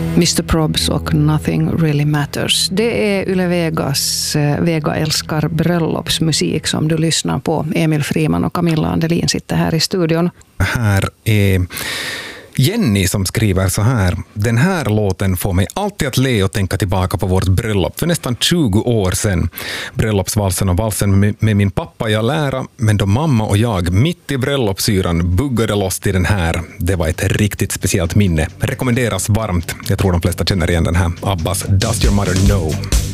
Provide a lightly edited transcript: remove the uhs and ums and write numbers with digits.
Mr. Probs och Nothing Really Matters. Det är Yle Vegas Vega älskar bröllopsmusik som du lyssnar på. Emil Friman och Camilla Andelin sitter här i studion. Här är Jenny som skriver så här: den här låten får mig alltid att le och tänka tillbaka på vårt bröllop för nästan 20 år sedan. Bröllopsvalsen och valsen med min pappa jag lära, men då mamma och jag mitt i bröllopsyran buggade loss till den här. Det var ett riktigt speciellt minne. Rekommenderas varmt. Jag tror de flesta känner igen den här. Abbas Does Your Mother Know?